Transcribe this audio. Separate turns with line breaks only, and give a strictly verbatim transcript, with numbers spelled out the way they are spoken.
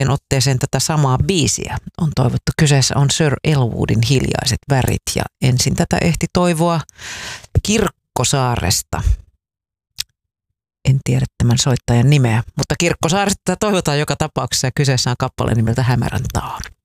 otteeseen tätä samaa biisiä on toivottu. Kyseessä on Sir Elwoodin Hiljaiset värit ja ensin tätä ehti toivoa Kirkkosaaresta. En tiedä tämän soittajan nimeä, mutta Kirkkosaaresta toivotaan joka tapauksessa ja kyseessä on kappale nimeltä Hämärän taar.